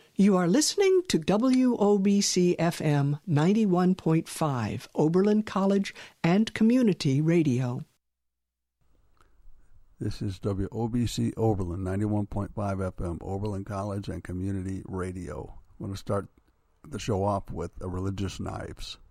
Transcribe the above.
You are listening to WOBC FM 91.5, Oberlin College and Community Radio. This is WOBC Oberlin, 91.5 FM, Oberlin College and Community Radio. I'm going to start the show off with Religious Knives.